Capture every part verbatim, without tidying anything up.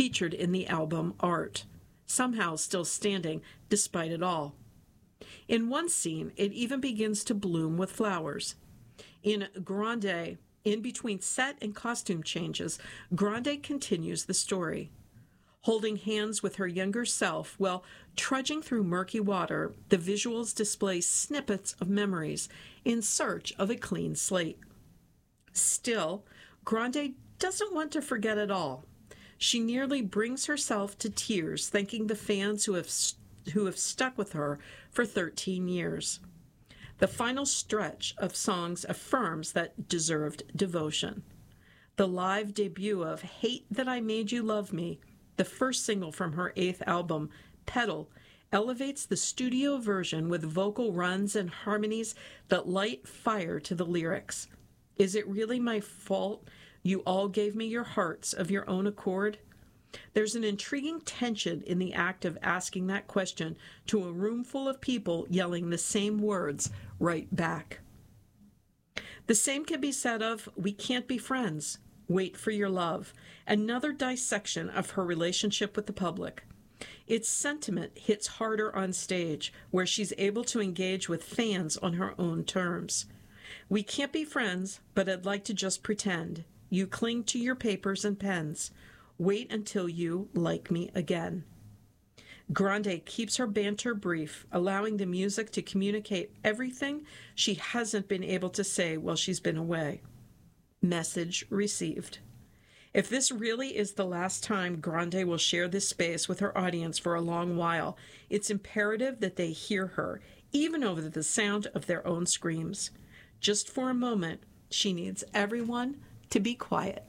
featured in the album Art, somehow still standing despite it all. In one scene, it even begins to bloom with flowers. In Grande, in between set and costume changes, Grande continues the story. Holding hands with her younger self while trudging through murky water, the visuals display snippets of memories in search of a clean slate. Still, Grande doesn't want to forget it all. She nearly brings herself to tears, thanking the fans who have who have stuck with her for thirteen years. The final stretch of songs affirms that deserved devotion. The live debut of Hate That I Made You Love Me, the first single from her eighth album, Petal, elevates the studio version with vocal runs and harmonies that light fire to the lyrics. Is it really my fault you all gave me your hearts of your own accord? There's an intriguing tension in the act of asking that question to a room full of people yelling the same words right back. The same can be said of We Can't Be Friends, Wait for Your Love, another dissection of her relationship with the public. Its sentiment hits harder on stage, where she's able to engage with fans on her own terms. We can't be friends, but I'd like to just pretend. You cling to your papers and pens. Wait until you like me again. Grande keeps her banter brief, allowing the music to communicate everything she hasn't been able to say while she's been away. Message received. If this really is the last time Grande will share this space with her audience for a long while, it's imperative that they hear her, even over the sound of their own screams. Just for a moment, she needs everyone to be quiet.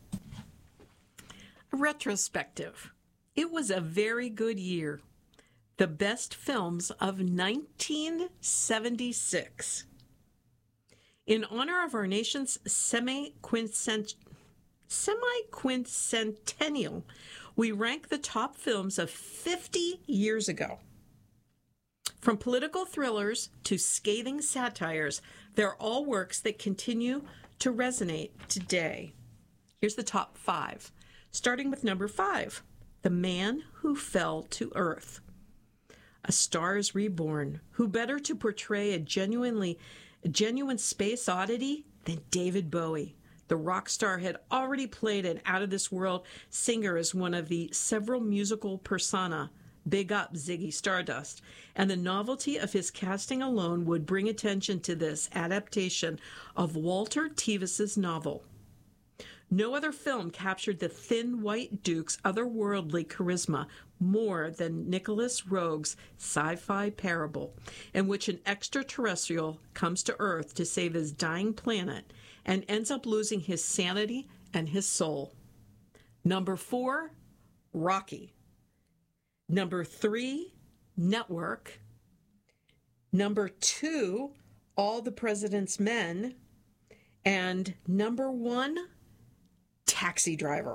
Retrospective. It was a very good year. The best films of nineteen seventy-six. In honor of our nation's semi-quincent- semi-quincentennial, we rank the top films of fifty years ago. From political thrillers to scathing satires, they're all works that continue to resonate today. Here's the top five. Starting with number five, The Man Who Fell to Earth. A Star is Reborn. Who better to portray a genuinely, a genuine space oddity than David Bowie? The rock star had already played an out-of-this-world singer as one of the several musical persona. Big up Ziggy Stardust. And the novelty of his casting alone would bring attention to this adaptation of Walter Tevis's novel. No other film captured the thin white duke's otherworldly charisma more than Nicholas Roeg's sci-fi parable, in which an extraterrestrial comes to Earth to save his dying planet and ends up losing his sanity and his soul. Number four, Rocky. Number three, Network. Number two, All the President's Men. And number one, Taxi Driver.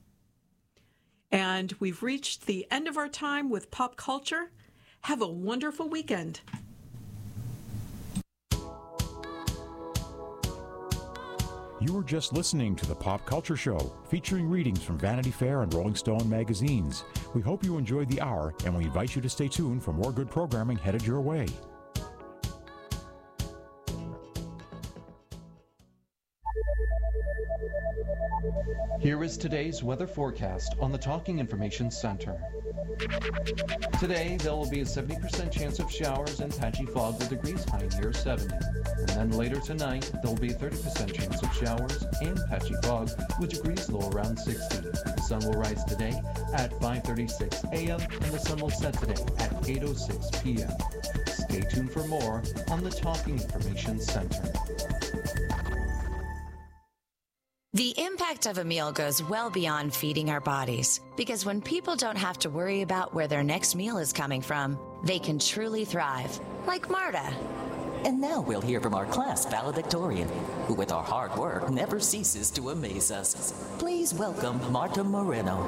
And we've reached the end of our time with pop culture. Have a wonderful weekend. You were just listening to The Pop Culture Show, featuring readings from Vanity Fair and Rolling Stone magazines. We hope you enjoyed the hour, and we invite you to stay tuned for more good programming headed your way. Here is today's weather forecast on the Talking Information Center. Today, there will be a seventy percent chance of showers and patchy fog with degrees high near seventy. And then later tonight, there will be a thirty percent chance of showers and patchy fog with degrees low around sixty. The sun will rise today at five thirty-six a.m. and the sun will set today at eight oh six p.m. Stay tuned for more on the Talking Information Center. The impact of a meal goes well beyond feeding our bodies, because when people don't have to worry about where their next meal is coming from, they can truly thrive, like Marta. And now we'll hear from our class valedictorian, who with our hard work never ceases to amaze us. Please welcome Marta Moreno.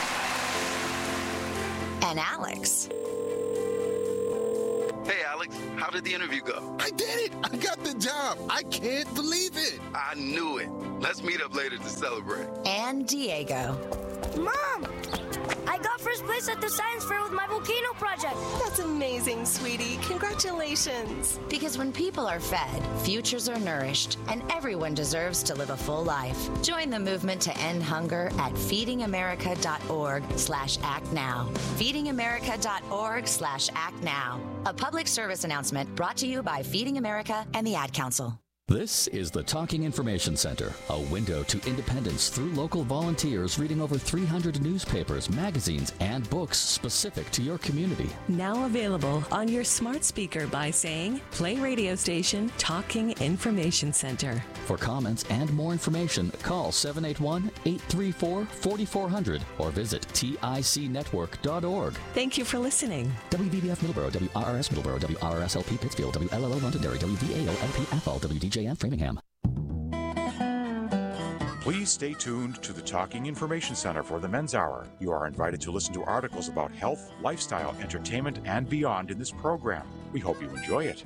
And Alex. Hey, Alex. how did the interview go? I did it! I got the job! I can't believe it! I knew it. Let's meet up later to celebrate. And Diego. Mom! I got first place at the science fair with my volcano project. That's amazing, sweetie. Congratulations. Because when people are fed, futures are nourished, and everyone deserves to live a full life. Join the movement to end hunger at feedingamerica.org slash act now. feedingamerica.org slash act now. A public service announcement brought to you by Feeding America and the Ad Council. This is the Talking Information Center, a window to independence through local volunteers reading over three hundred newspapers, magazines, and books specific to your community. Now available on your smart speaker by saying, play radio station Talking Information Center. For comments and more information, call seven eight one, eight three four, four four zero zero or visit tic network dot org. Thank you for listening. W B B F Middleborough, W R R S Middleborough, W R R S L P Pittsfield, W L L O Londonderry, W V A O L P F L, W D J F Framingham. Please stay tuned to the Talking Information Center for the Men's Hour. You are invited to listen to articles about health, lifestyle, entertainment, and beyond in this program. We hope you enjoy it.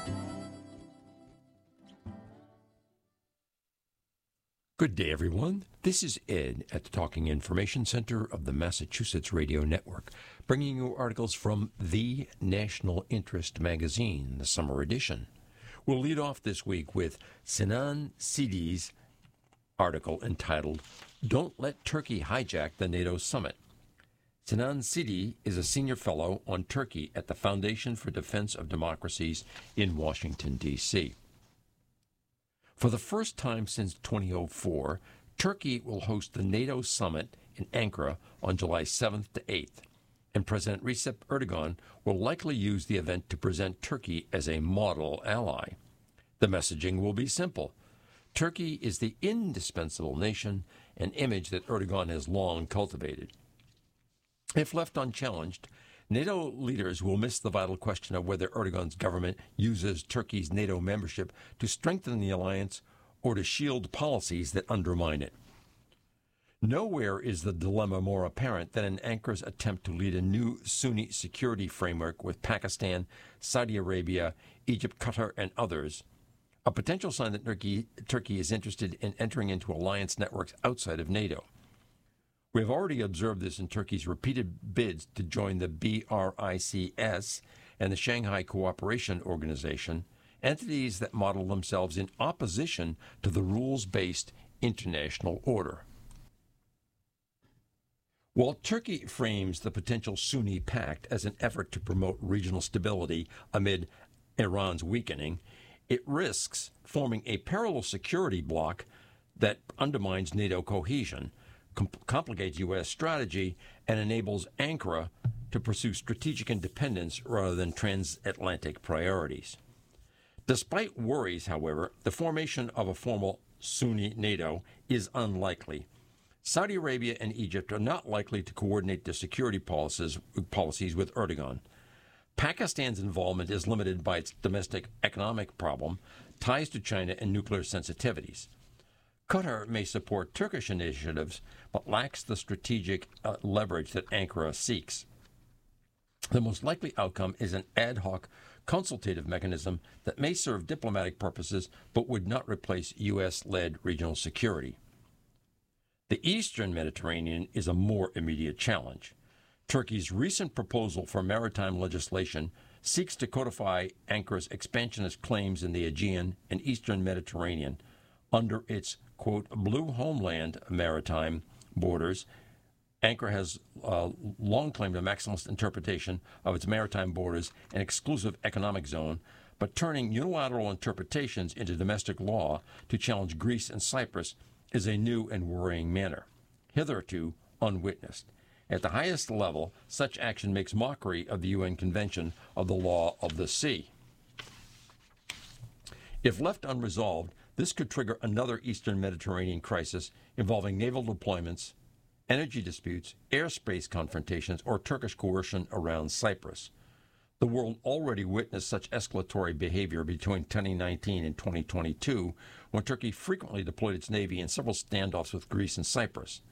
Good day, everyone. This is Ed at the Talking Information Center of the Massachusetts Radio Network, bringing you articles from the National Interest magazine, the summer edition. We'll lead off this week with Sinan Sidi's article entitled, Don't Let Turkey Hijack the NATO Summit. Sinan Sidi is a senior fellow on Turkey at the Foundation for Defense of Democracies in Washington, D C For the first time since twenty oh four, Turkey will host the NATO summit in Ankara on July seventh to eighth, and President Recep Erdogan will likely use the event to present Turkey as a model ally. The messaging will be simple. Turkey is the indispensable nation, an image that Erdogan has long cultivated. If left unchallenged, NATO leaders will miss the vital question of whether Erdogan's government uses Turkey's NATO membership to strengthen the alliance or to shield policies that undermine it. Nowhere is the dilemma more apparent than in Ankara's attempt to lead a new Sunni security framework with Pakistan, Saudi Arabia, Egypt, Qatar, and others, a potential sign that Turkey, Turkey is interested in entering into alliance networks outside of NATO. We have already observed this in Turkey's repeated bids to join the B R I C S and the Shanghai Cooperation Organization, entities that model themselves in opposition to the rules-based international order. While Turkey frames the potential Sunni pact as an effort to promote regional stability amid Iran's weakening, it risks forming a parallel security bloc that undermines NATO cohesion, com- complicates U S strategy, and enables Ankara to pursue strategic independence rather than transatlantic priorities. Despite worries, however, the formation of a formal Sunni NATO is unlikely. Saudi Arabia and Egypt are not likely to coordinate their security policies, policies with Erdogan. Pakistan's involvement is limited by its domestic economic problem, ties to China, and nuclear sensitivities. Qatar may support Turkish initiatives, but lacks the strategic uh, leverage that Ankara seeks. The most likely outcome is an ad hoc consultative mechanism that may serve diplomatic purposes but would not replace U S-led regional security. The Eastern Mediterranean is a more immediate challenge. Turkey's recent proposal for maritime legislation seeks to codify Ankara's expansionist claims in the Aegean and Eastern Mediterranean under its, quote, blue homeland maritime borders. Ankara has uh, long claimed a maximalist interpretation of its maritime borders and exclusive economic zone, but turning unilateral interpretations into domestic law to challenge Greece and Cyprus is a new and worrying manner, hitherto unwitnessed. At the highest level, such action makes mockery of the U N Convention of the Law of the Sea. If left unresolved, this could trigger another Eastern Mediterranean crisis involving naval deployments, energy disputes, airspace confrontations, or Turkish coercion around Cyprus. The world already witnessed such escalatory behavior between twenty nineteen and twenty twenty-two, when Turkey frequently deployed its navy in several standoffs with Greece and Cyprus.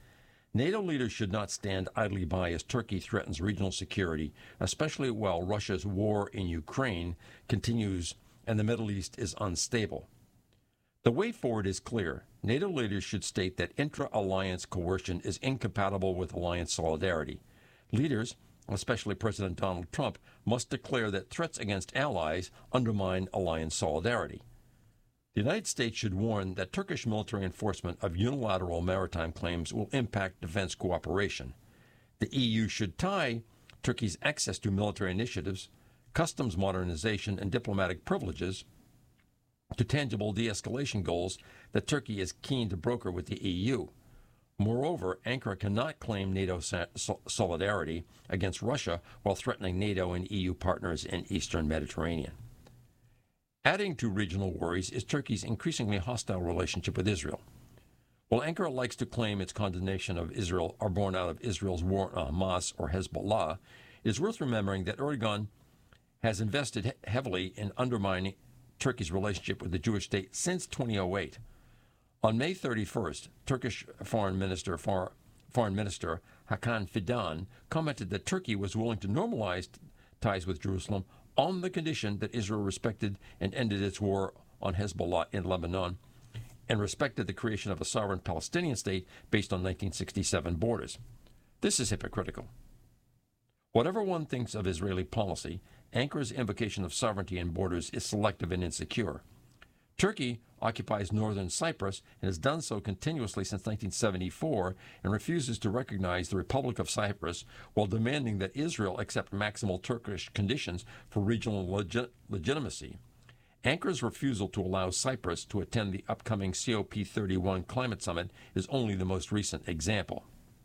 NATO leaders should not stand idly by as Turkey threatens regional security, especially while Russia's war in Ukraine continues and the Middle East is unstable. The way forward is clear. NATO leaders should state that intra-alliance coercion is incompatible with alliance solidarity. Leaders, especially President Donald Trump, must declare that threats against allies undermine alliance solidarity. The United States should warn that Turkish military enforcement of unilateral maritime claims will impact defense cooperation. The E U should tie Turkey's access to military initiatives, customs modernization, and diplomatic privileges to tangible de-escalation goals that Turkey is keen to broker with the E U. Moreover, Ankara cannot claim NATO solidarity against Russia while threatening NATO and E U partners in eastern Mediterranean. Adding to regional worries is Turkey's increasingly hostile relationship with Israel. While Ankara likes to claim its condemnation of Israel are born out of Israel's war on Hamas or Hezbollah, it is worth remembering that Erdogan has invested he- heavily in undermining Turkey's relationship with the Jewish state since two thousand eight. On May thirty-first, Turkish Foreign Minister, For, Foreign Minister Hakan Fidan commented that Turkey was willing to normalize ties with Jerusalem on the condition that Israel respected and ended its war on Hezbollah in Lebanon and respected the creation of a sovereign Palestinian state based on nineteen sixty-seven borders. This is hypocritical. Whatever one thinks of Israeli policy, Ankara's invocation of sovereignty and borders is selective and insecure. Turkey occupies northern Cyprus and has done so continuously since nineteen seventy-four and refuses to recognize the Republic of Cyprus while demanding that Israel accept maximal Turkish conditions for regional legi- legitimacy. Ankara's refusal to allow Cyprus to attend the upcoming C O P thirty-one climate summit is only the most recent example.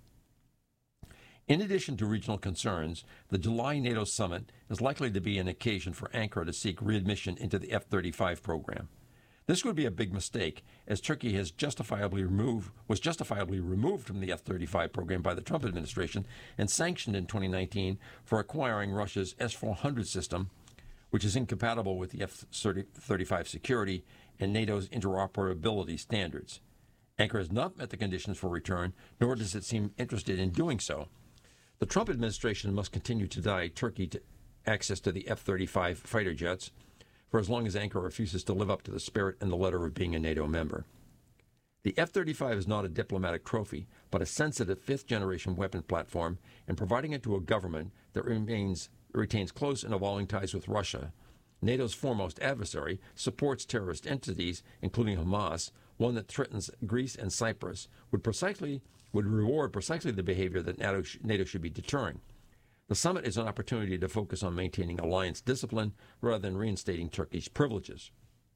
In addition to regional concerns, the July NATO summit is likely to be an occasion for Ankara to seek readmission into the F thirty-five program. This would be a big mistake, as Turkey has justifiably removed, was justifiably removed from the F thirty-five program by the Trump administration and sanctioned in twenty nineteen for acquiring Russia's S four hundred system, which is incompatible with the F thirty-five security and NATO's interoperability standards. Ankara has not met the conditions for return, nor does it seem interested in doing so. The Trump administration must continue to deny Turkey to access to the F thirty-five fighter jets for as long as Ankara refuses to live up to the spirit and the letter of being a NATO member. The F thirty-five is not a diplomatic trophy, but a sensitive fifth-generation weapon platform, and providing it to a government that remains, retains close and evolving ties with Russia, NATO's foremost adversary, supports terrorist entities, including Hamas, one that threatens Greece and Cyprus, would precisely would reward precisely the behavior that NATO, sh- NATO should be deterring. The summit is an opportunity to focus on maintaining alliance discipline rather than reinstating Turkey's privileges.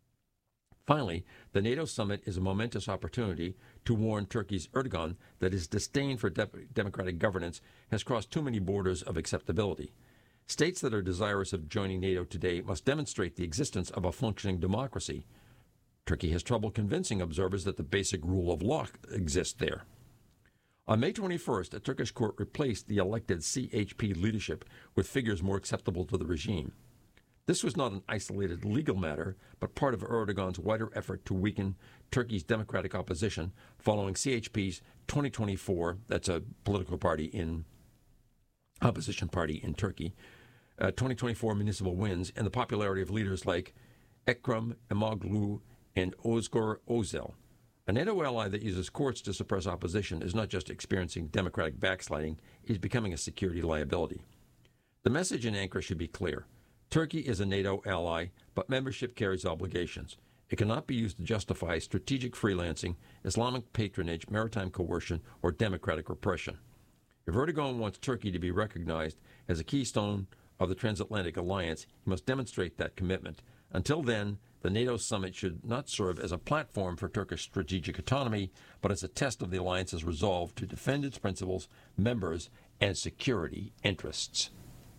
Finally, the NATO summit is a momentous opportunity to warn Turkey's Erdogan that his disdain for de- democratic governance has crossed too many borders of acceptability. States that are desirous of joining NATO today must demonstrate the existence of a functioning democracy. Turkey has trouble convincing observers that the basic rule of law exists there. On May twenty-first, a Turkish court replaced the elected C H P leadership with figures more acceptable to the regime. This was not an isolated legal matter, but part of Erdogan's wider effort to weaken Turkey's democratic opposition following C H P's twenty twenty-four, that's a political party in, opposition party in Turkey, uh, twenty twenty-four municipal wins and the popularity of leaders like Ekrem İmamoğlu and Özgür Özel. A NATO ally that uses courts to suppress opposition is not just experiencing democratic backsliding, it is becoming a security liability. The message in Ankara should be clear. Turkey is a NATO ally, but membership carries obligations. It cannot be used to justify strategic freelancing, Islamic patronage, maritime coercion, or democratic repression. If Erdogan wants Turkey to be recognized as a keystone of the transatlantic alliance, he must demonstrate that commitment. Until then, the NATO summit should not serve as a platform for Turkish strategic autonomy, but as a test of the alliance's resolve to defend its principles, members, and security interests.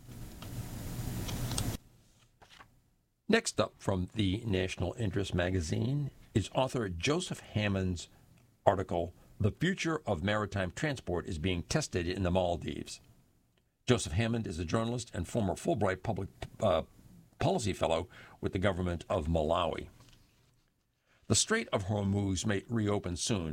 Next up from the National Interest magazine is author Joseph Hammond's article, "The Future of Maritime Transport is Being Tested in the Maldives." Joseph Hammond is a journalist and former Fulbright public uh, policy fellow with the government of Malawi. The Strait of Hormuz may reopen soon,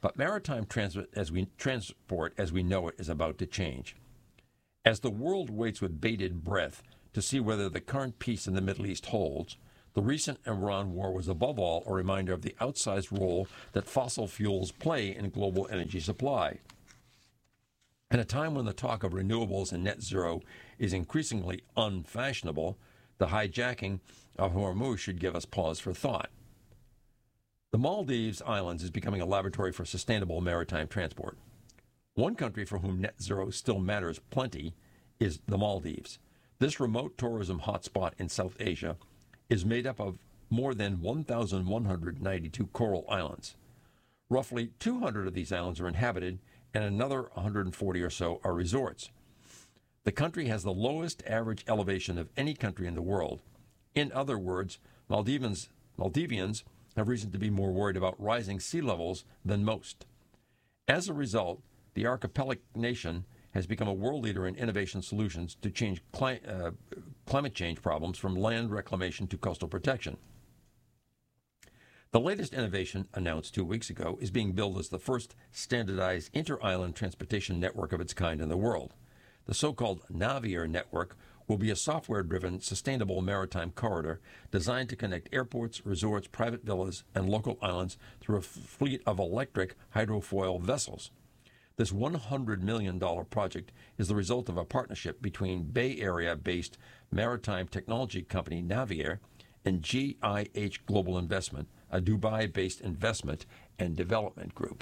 But maritime transit as we, transport as we know it is about to change. As the world waits with bated breath to see whether the current peace in the Middle East holds, the recent Iran war was above all a reminder of the outsized role that fossil fuels play in global energy supply. At a time when the talk of renewables and net zero is increasingly unfashionable, the hijacking of Hormuz should give us pause for thought. The Maldives Islands is becoming a laboratory for sustainable maritime transport. One country for whom net zero still matters plenty is the Maldives. This remote tourism hotspot in South Asia is made up of more than one thousand one hundred ninety-two coral islands. Roughly two hundred of these islands are inhabited, and another one hundred forty or so are resorts. The country has the lowest average elevation of any country in the world. In other words, Maldivians, Maldivians have reason to be more worried about rising sea levels than most. As a result, the archipelagic nation has become a world leader in innovation solutions to change cli- uh, climate change problems from land reclamation to coastal protection. The latest innovation, announced two weeks ago, is being billed as the first standardized inter-island transportation network of its kind in the world. The so-called Navier network will be a software-driven, sustainable maritime corridor designed to connect airports, resorts, private villas, and local islands through a f- fleet of electric hydrofoil vessels. This one hundred million dollars project is the result of a partnership between Bay Area-based maritime technology company Navier and G I H Global Investment, a Dubai-based investment and development group.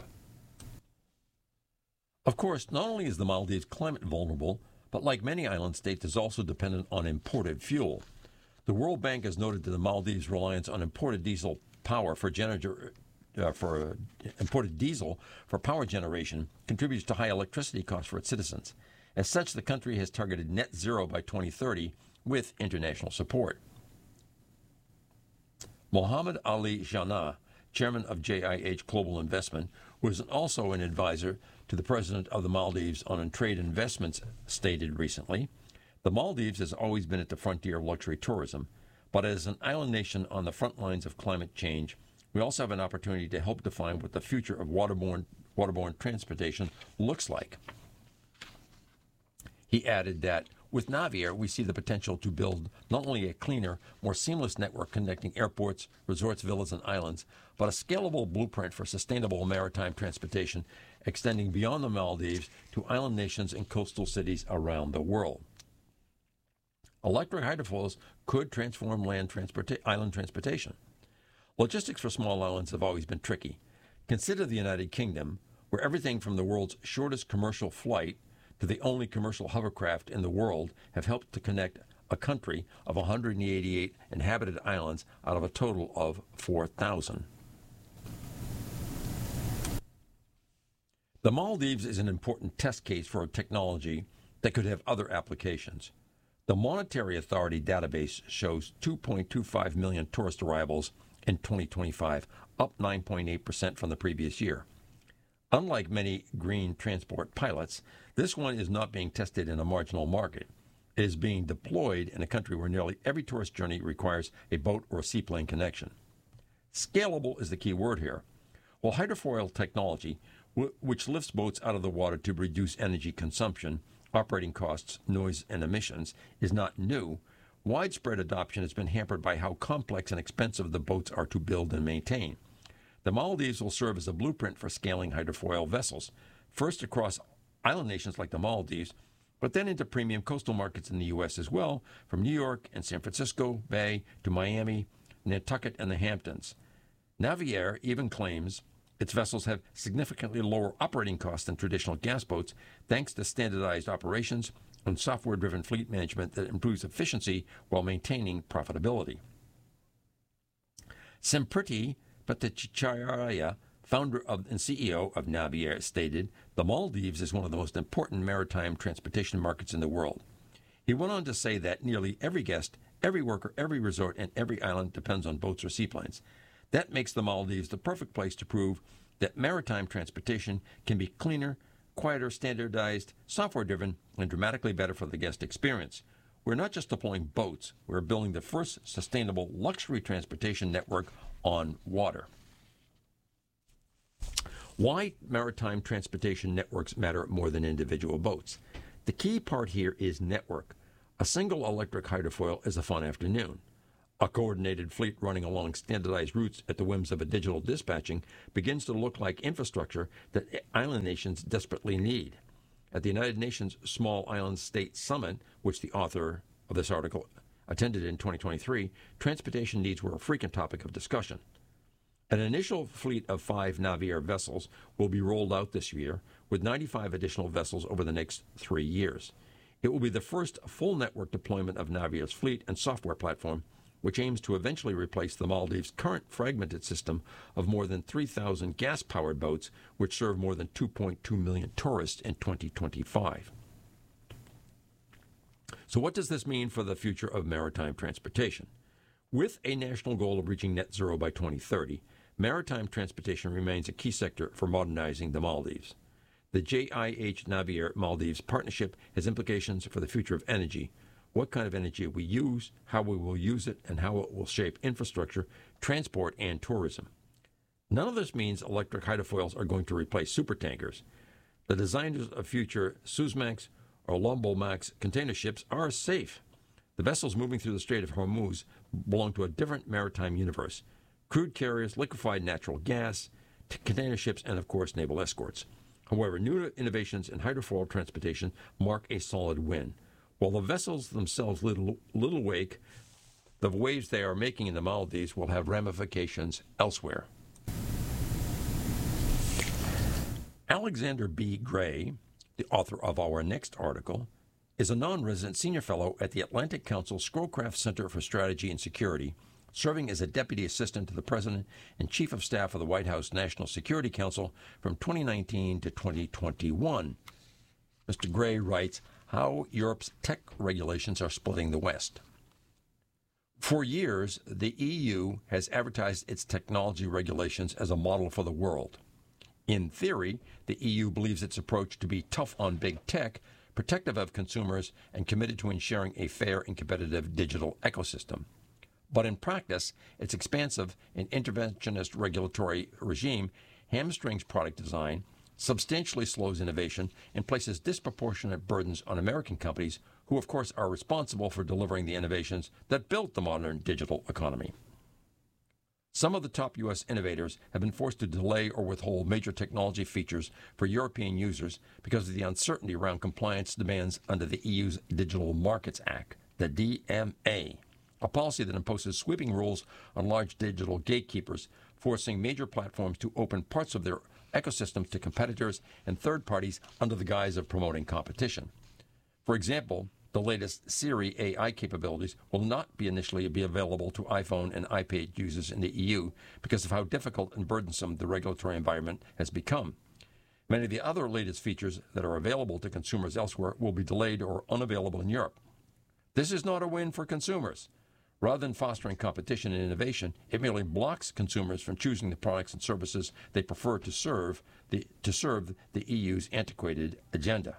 Of course, not only is the Maldives climate vulnerable, but like many island states, is also dependent on imported fuel. The World Bank has noted that the Maldives' reliance on imported diesel power for generator, uh, for uh, imported diesel for power generation contributes to high electricity costs for its citizens. As such, the country has targeted net zero by twenty thirty with international support. Mohammed Ali Jinnah, chairman of J I H Global Investment, was also an advisor to the president of the Maldives on trade investments, stated recently, the Maldives has always been at the frontier of luxury tourism, but as an island nation on the front lines of climate change, we also have an opportunity to help define what the future of waterborne, waterborne transportation looks like. He added that, with Navier, we see the potential to build not only a cleaner, more seamless network connecting airports, resorts, villas, and islands, but a scalable blueprint for sustainable maritime transportation extending beyond the Maldives to island nations and coastal cities around the world. Electric hydrofoils could transform land transporta- island transportation. Logistics for small islands have always been tricky. Consider the United Kingdom, where everything from the world's shortest commercial flight to the only commercial hovercraft in the world have helped to connect a country of one hundred eighty-eight inhabited islands out of a total of four thousand. The Maldives is an important test case for a technology that could have other applications. The Monetary Authority database shows two point two five million tourist arrivals in twenty twenty-five, up nine point eight percent from the previous year. Unlike many green transport pilots, this one is not being tested in a marginal market. It is being deployed in a country where nearly every tourist journey requires a boat or seaplane connection. Scalable is the key word here. While hydrofoil technology, w- which lifts boats out of the water to reduce energy consumption, operating costs, noise, and emissions, is not new, widespread adoption has been hampered by how complex and expensive the boats are to build and maintain. The Maldives will serve as a blueprint for scaling hydrofoil vessels, first across island nations like the Maldives, but then into premium coastal markets in the U S as well, from New York and San Francisco Bay to Miami, Nantucket, and the Hamptons. Navier even claims its vessels have significantly lower operating costs than traditional gas boats, thanks to standardized operations and software-driven fleet management that improves efficiency while maintaining profitability. Simpriti Bhattacharya, founder of and C E O of Navier, stated, the Maldives is one of the most important maritime transportation markets in the world. He went on to say that nearly every guest, every worker, every resort, and every island depends on boats or seaplanes. That makes the Maldives the perfect place to prove that maritime transportation can be cleaner, quieter, standardized, software-driven, and dramatically better for the guest experience. We're not just deploying boats, we're building the first sustainable luxury transportation network on water. Why maritime transportation networks matter more than individual boats. The key part here is network. A single electric hydrofoil is a fun afternoon. A coordinated fleet running along standardized routes at the whims of a digital dispatching begins to look like infrastructure that island nations desperately need. At the United Nations Small Island State Summit, which the author of this article attended in twenty twenty-three, transportation needs were a frequent topic of discussion. An initial fleet of five Naviair vessels will be rolled out this year, with ninety-five additional vessels over the next three years. It will be the first full network deployment of Naviair's fleet and software platform, which aims to eventually replace the Maldives' current fragmented system of more than three thousand gas-powered boats, which serve more than two point two million tourists in twenty twenty-five. So what does this mean for the future of maritime transportation? With a national goal of reaching net zero by twenty thirty, maritime transportation remains a key sector for modernizing the Maldives. The J I H Naviair Maldives partnership has implications for the future of energy, what kind of energy we use, how we will use it, and how it will shape infrastructure, transport, and tourism. None of this means electric hydrofoils are going to replace supertankers. The designers of future Suezmax or Lombomax container ships are safe. The vessels moving through the Strait of Hormuz belong to a different maritime universe. Crude carriers, liquefied natural gas, t- container ships, and, of course, naval escorts. However, new innovations in hydrofoil transportation mark a solid win. While the vessels themselves little, little wake, the waves they are making in the Maldives will have ramifications elsewhere. Alexander B. Gray, the author of our next article, is a non-resident senior fellow at the Atlantic Council Scrowcraft Center for Strategy and Security, serving as a deputy assistant to the president and chief of staff of the White House National Security Council from twenty nineteen to twenty twenty-one. Mister Gray writes how Europe's tech regulations are splitting the West. For years, the E U has advertised its technology regulations as a model for the world. In theory, the E U believes its approach to be tough on big tech, protective of consumers, and committed to ensuring a fair and competitive digital ecosystem. But in practice, its expansive and interventionist regulatory regime hamstrings product design, substantially slows innovation, and places disproportionate burdens on American companies, who of course are responsible for delivering the innovations that built the modern digital economy. Some of the top U S innovators have been forced to delay or withhold major technology features for European users because of the uncertainty around compliance demands under the E U's Digital Markets Act, the D M A, a policy that imposes sweeping rules on large digital gatekeepers, forcing major platforms to open parts of their ecosystems to competitors and third parties under the guise of promoting competition. For example, the latest Siri A I capabilities will not be initially be available to iPhone and iPad users in the E U because of how difficult and burdensome the regulatory environment has become. Many of the other latest features that are available to consumers elsewhere will be delayed or unavailable in Europe. This is not a win for consumers. Rather than fostering competition and innovation, it merely blocks consumers from choosing the products and services they prefer to serve the, to serve the E U's antiquated agenda.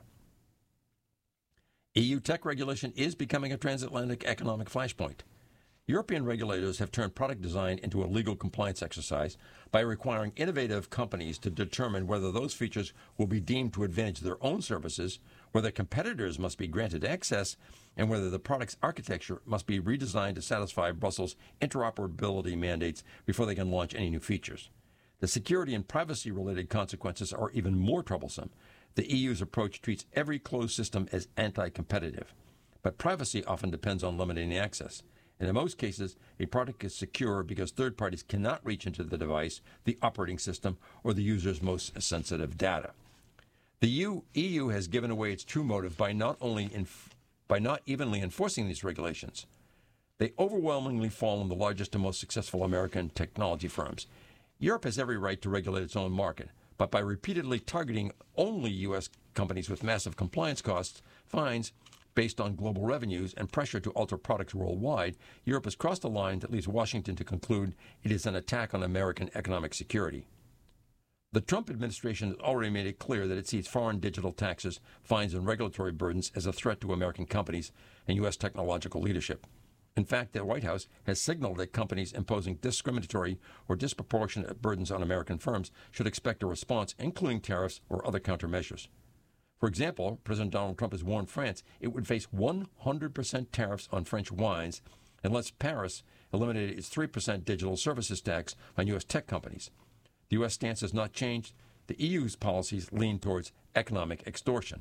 E U tech regulation is becoming a transatlantic economic flashpoint. European regulators have turned product design into a legal compliance exercise by requiring innovative companies to determine whether those features will be deemed to advantage their own services, whether competitors must be granted access, and whether the product's architecture must be redesigned to satisfy Brussels' interoperability mandates before they can launch any new features. The security and privacy-related consequences are even more troublesome. The E U's approach treats every closed system as anti-competitive, but privacy often depends on limiting access. And in most cases, a product is secure because third parties cannot reach into the device, the operating system, or the user's most sensitive data. The E U has given away its true motive by not only inf- by not evenly enforcing these regulations. They overwhelmingly fall on the largest and most successful American technology firms. Europe has every right to regulate its own market, but by repeatedly targeting only U S companies with massive compliance costs, fines, based on global revenues, and pressure to alter products worldwide, Europe has crossed a line that leads Washington to conclude it is an attack on American economic security. The Trump administration has already made it clear that it sees foreign digital taxes, fines, and regulatory burdens as a threat to American companies and U S technological leadership. In fact, the White House has signaled that companies imposing discriminatory or disproportionate burdens on American firms should expect a response, including tariffs or other countermeasures. For example, President Donald Trump has warned France it would face one hundred percent tariffs on French wines unless Paris eliminated its three percent digital services tax on U S tech companies. The U S stance has not changed. The E U's policies lean towards economic extortion.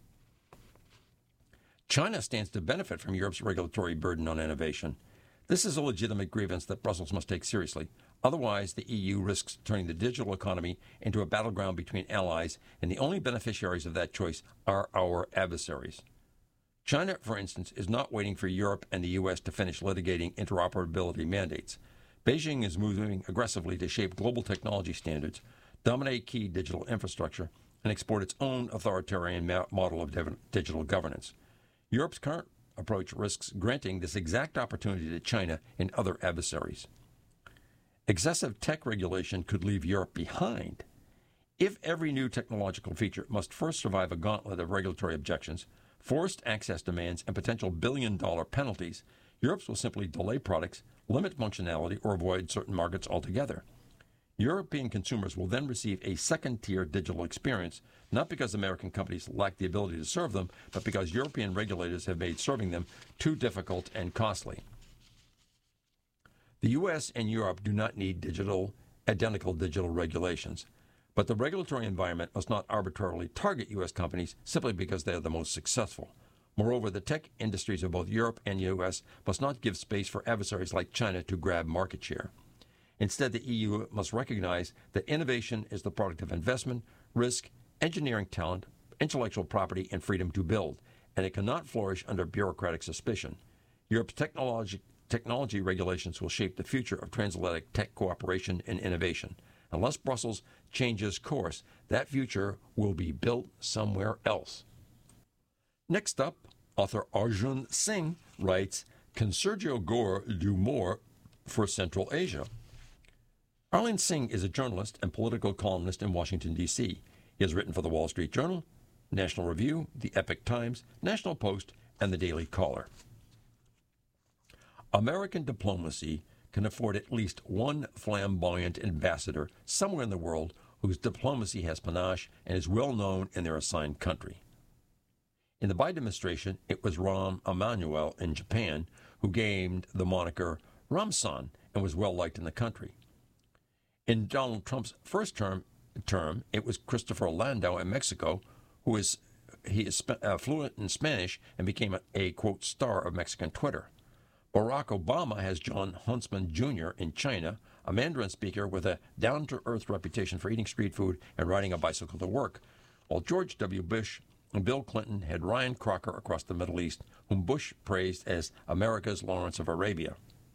China stands to benefit from Europe's regulatory burden on innovation. This is a legitimate grievance that Brussels must take seriously. Otherwise, the E U risks turning the digital economy into a battleground between allies, and the only beneficiaries of that choice are our adversaries. China, for instance, is not waiting for Europe and the U S to finish litigating interoperability mandates. Beijing is moving aggressively to shape global technology standards, dominate key digital infrastructure, and export its own authoritarian ma- model of div- digital governance. Europe's current approach risks granting this exact opportunity to China and other adversaries. Excessive tech regulation could leave Europe behind. If every new technological feature must first survive a gauntlet of regulatory objections, forced access demands, and potential billion-dollar penalties, Europe will simply delay products, limit functionality, or avoid certain markets altogether. European consumers will then receive a second-tier digital experience, not because American companies lack the ability to serve them, but because European regulators have made serving them too difficult and costly. The U S and Europe do not need digital, identical digital regulations, but the regulatory environment must not arbitrarily target U S companies simply because they are the most successful. Moreover, the tech industries of both Europe and U S must not give space for adversaries like China to grab market share. Instead, the E U must recognize that innovation is the product of investment, risk, engineering talent, intellectual property, and freedom to build, and it cannot flourish under bureaucratic suspicion. Europe's technology, technology regulations will shape the future of transatlantic tech cooperation and innovation. Unless Brussels changes course, that future will be built somewhere else. Next up, author Arjun Singh writes, "Can Sergio Gore do more for Central Asia?" Arjun Singh is a journalist and political columnist in Washington, D C He has written for the Wall Street Journal, National Review, the Epoch Times, National Post, and the Daily Caller. American diplomacy can afford at least one flamboyant ambassador somewhere in the world whose diplomacy has panache and is well known in their assigned country. In the Biden administration, it was Rahm Emanuel in Japan who gained the moniker Ramsan and was well liked in the country. In Donald Trump's first term, term it was Christopher Landau in Mexico, who is he is uh, fluent in Spanish and became a, a, quote, star of Mexican Twitter. Barack Obama has John Huntsman Junior in China, a Mandarin speaker with a down-to-earth reputation for eating street food and riding a bicycle to work, while George W. Bush and Bill Clinton had Ryan Crocker across the Middle East, whom Bush praised as America's Lawrence of Arabia.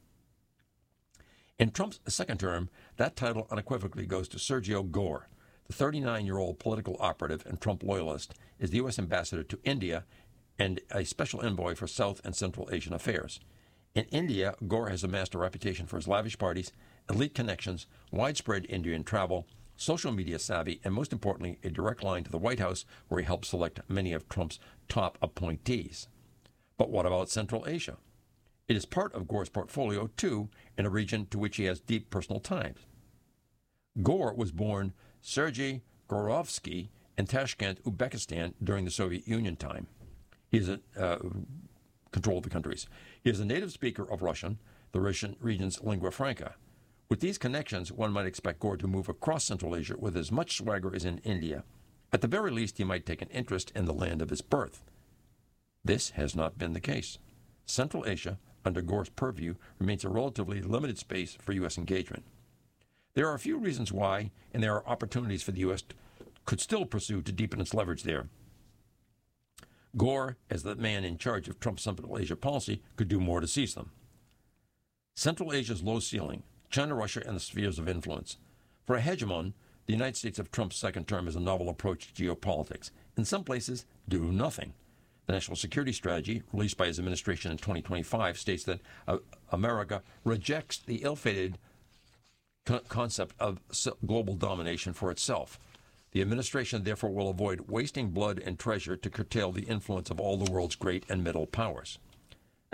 In Trump's second term, that title unequivocally goes to Sergio Gore. The thirty-nine-year-old political operative and Trump loyalist is the U S ambassador to India and a special envoy for South and Central Asian affairs. In India, Gore has amassed a reputation for his lavish parties, elite connections, widespread Indian travel, social media savvy, and most importantly, a direct line to the White House where he helped select many of Trump's top appointees. But what about Central Asia? It is part of Gore's portfolio, too, in a region to which he has deep personal ties. Gore was born Sergei Gorovsky in Tashkent, Uzbekistan during the Soviet Union time. He is a uh, control of the countries. He is a native speaker of Russian, the Russian region's lingua franca. With these connections, one might expect Gore to move across Central Asia with as much swagger as in India. At the very least, he might take an interest in the land of his birth. This has not been the case. Central Asia, under Gore's purview, remains a relatively limited space for U S engagement. There are a few reasons why, and there are opportunities for the U S could still pursue to deepen its leverage there. Gore, as the man in charge of Trump's Central Asia policy, could do more to seize them. Central Asia's low ceiling, China, Russia, and the spheres of influence. For a hegemon, the United States of Trump's second term is a novel approach to geopolitics. In some places, do nothing. The National Security Strategy, released by his administration in twenty twenty-five, states that uh, America rejects the ill-fated co- concept of global domination for itself. The administration, therefore, will avoid wasting blood and treasure to curtail the influence of all the world's great and middle powers.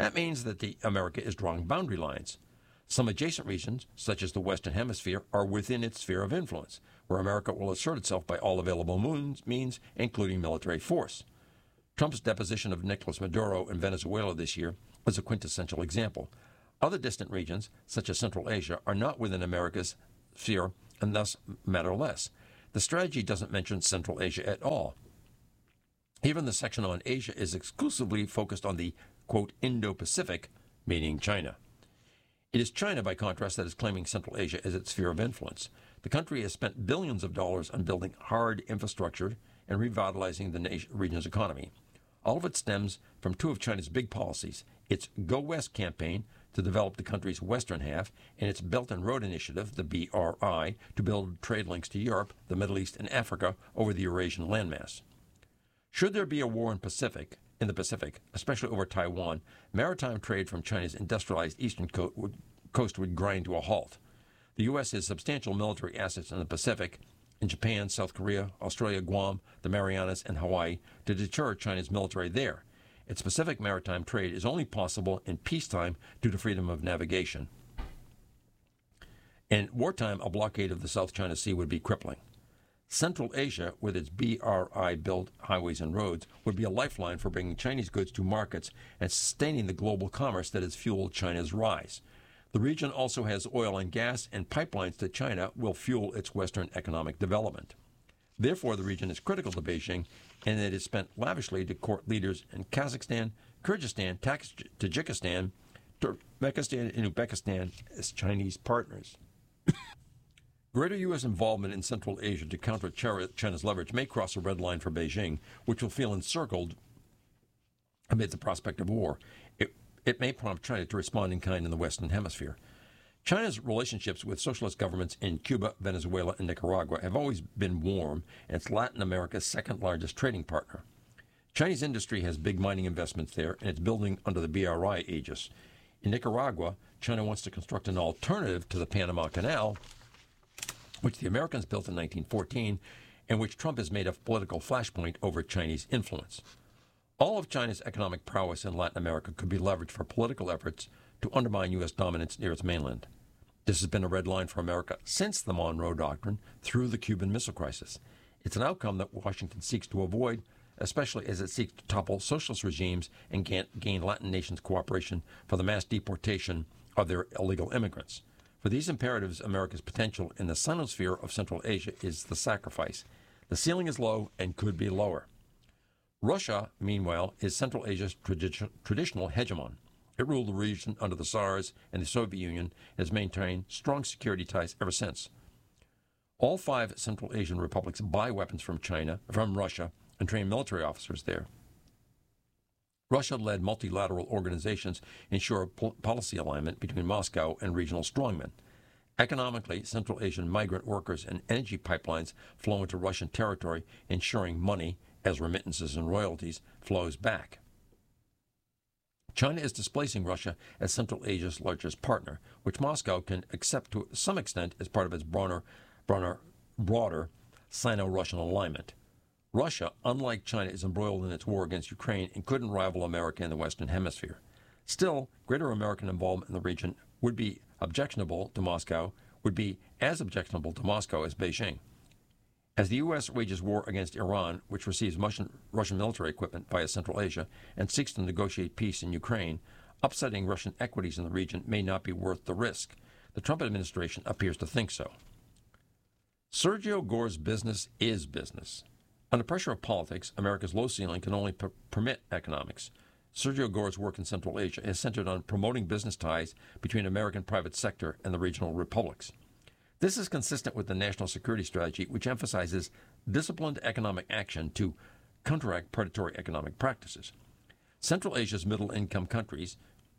That means that the America is drawing boundary lines. Some adjacent regions, such as the Western Hemisphere, are within its sphere of influence, where America will assert itself by all available means, including military force. Trump's deposition of Nicolas Maduro in Venezuela this year was a quintessential example. Other distant regions, such as Central Asia, are not within America's sphere and thus matter less. The strategy doesn't mention Central Asia at all. Even the section on Asia is exclusively focused on the, quote, Indo-Pacific, meaning China. It is China, by contrast, that is claiming Central Asia as its sphere of influence. The country has spent billions of dollars on building hard infrastructure and revitalizing the nation, region's economy. All of it stems from two of China's big policies, its Go West campaign to develop the country's western half, and its Belt and Road Initiative, the B R I, to build trade links to Europe, the Middle East, and Africa over the Eurasian landmass. Should there be a war in Pacific, in the Pacific, especially over Taiwan, maritime trade from China's industrialized eastern coast would, coast would grind to a halt. The U S has substantial military assets in the Pacific, in Japan, South Korea, Australia, Guam, the Marianas, and Hawaii, to deter China's military there. Its Pacific maritime trade is only possible in peacetime due to freedom of navigation. In wartime, a blockade of the South China Sea would be crippling. Central Asia, with its B R I-built highways and roads, would be a lifeline for bringing Chinese goods to markets and sustaining the global commerce that has fueled China's rise. The region also has oil and gas, and pipelines to China will fuel its Western economic development. Therefore, the region is critical to Beijing, and it is spent lavishly to court leaders in Kazakhstan, Kyrgyzstan, Tajikistan, Turkmenistan, and Uzbekistan as Chinese partners. Greater U S involvement in Central Asia to counter China's leverage may cross a red line for Beijing, which will feel encircled amid the prospect of war. It, it may prompt China to respond in kind in the Western Hemisphere. China's relationships with socialist governments in Cuba, Venezuela, and Nicaragua have always been warm, and it's Latin America's second-largest trading partner. Chinese industry has big mining investments there, and it's building under the B R I aegis. In Nicaragua, China wants to construct an alternative to the Panama Canal, which the Americans built in nineteen fourteen, and which Trump has made a political flashpoint over Chinese influence. All of China's economic prowess in Latin America could be leveraged for political efforts to undermine U S dominance near its mainland. This has been a red line for America since the Monroe Doctrine through the Cuban Missile Crisis. It's an outcome that Washington seeks to avoid, especially as it seeks to topple socialist regimes and gain Latin nations' cooperation for the mass deportation of their illegal immigrants. For these imperatives, America's potential in the sinosphere of Central Asia is the sacrifice. The ceiling is low and could be lower. Russia, meanwhile, is Central Asia's tradi- traditional hegemon. It ruled the region under the Tsars and the Soviet Union and has maintained strong security ties ever since. All five Central Asian republics buy weapons from China, from Russia, and train military officers there. Russia-led multilateral organizations ensure po- policy alignment between Moscow and regional strongmen. Economically, Central Asian migrant workers and energy pipelines flow into Russian territory, ensuring money, as remittances and royalties, flows back. China is displacing Russia as Central Asia's largest partner, which Moscow can accept to some extent as part of its broader, broader, broader Sino-Russian alignment. Russia, unlike China, is embroiled in its war against Ukraine and couldn't rival America in the Western Hemisphere. Still, greater American involvement in the region would be objectionable to Moscow, would be as objectionable to Moscow as Beijing. As the U S wages war against Iran, which receives Russian, Russian military equipment via Central Asia, and seeks to negotiate peace in Ukraine, upsetting Russian equities in the region may not be worth the risk. The Trump administration appears to think so. Sergio Gore's business is business. Under pressure of politics, America's low ceiling can only per- permit economics. Sergio Gore's work in Central Asia is centered on promoting business ties between American private sector and the regional republics. This is consistent with the national security strategy, which emphasizes disciplined economic action to counteract predatory economic practices. Central Asia's middle-income countries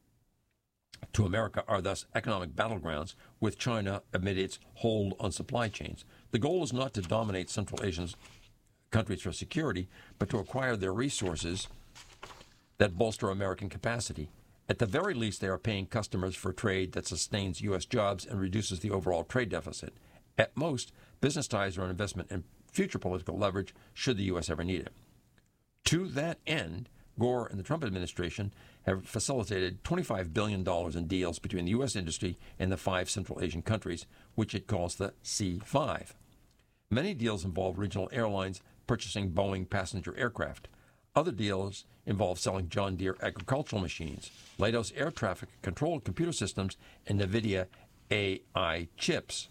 to America are thus economic battlegrounds, with China amid its hold on supply chains. The goal is not to dominate Central Asian countries for security, but to acquire their resources that bolster American capacity. At the very least, they are paying customers for trade that sustains U S jobs and reduces the overall trade deficit. At most, business ties are an investment in future political leverage should the U S ever need it. To that end, Gore and the Trump administration have facilitated twenty-five billion dollars in deals between the U S industry and the five Central Asian countries, which it calls the C five. Many deals involve regional airlines purchasing Boeing passenger aircraft. Other deals involve selling John Deere agricultural machines, Leidos air traffic control computer systems, and NVIDIA A I chips.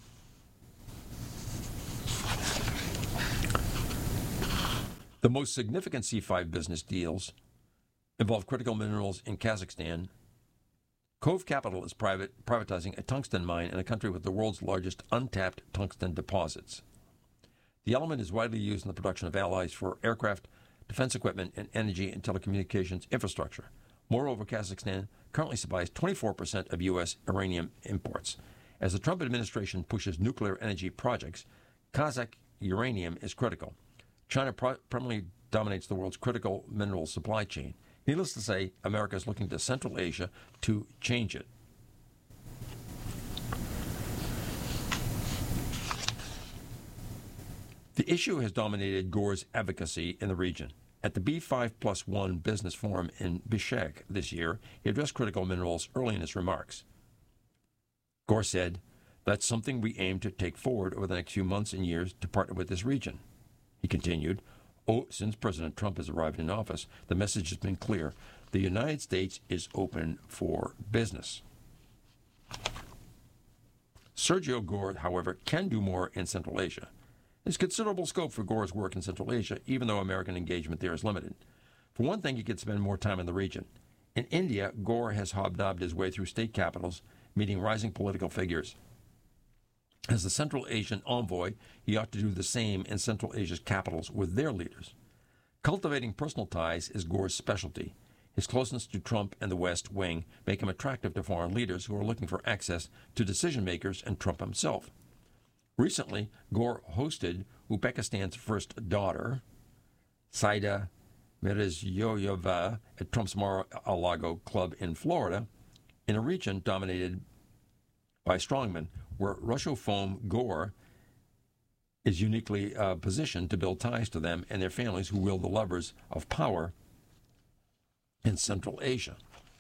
The most significant C five business deals involve critical minerals in Kazakhstan. Cove Capital is private, privatizing a tungsten mine in a country with the world's largest untapped tungsten deposits. The element is widely used in the production of alloys for aircraft, defense equipment, and energy and telecommunications infrastructure. Moreover, Kazakhstan currently supplies twenty-four percent of U S uranium imports. As the Trump administration pushes nuclear energy projects, Kazakh uranium is critical. China pro- primarily dominates the world's critical mineral supply chain. Needless to say, America is looking to Central Asia to change it. The issue has dominated Gore's advocacy in the region. At the B five plus one Business Forum in Bishkek this year, he addressed critical minerals early in his remarks. Gore said, "That's something we aim to take forward over the next few months and years to partner with this region." He continued, "Oh, since President Trump has arrived in office, the message has been clear. The United States is open for business." Sergio Gore, however, can do more in Central Asia. There's considerable scope for Gore's work in Central Asia, even though American engagement there is limited. For one thing, he could spend more time in the region. In India, Gore has hobnobbed his way through state capitals, meeting rising political figures. As the Central Asian envoy, he ought to do the same in Central Asia's capitals with their leaders. Cultivating personal ties is Gore's specialty. His closeness to Trump and the West Wing make him attractive to foreign leaders who are looking for access to decision-makers and Trump himself. Recently, Gore hosted Uzbekistan's first daughter, Saida Mirziyoyeva, at Trump's Mar-a-Lago club in Florida, in a region dominated by strongmen, where Russophone Gore is uniquely uh, positioned to build ties to them and their families who wield the levers of power in Central Asia.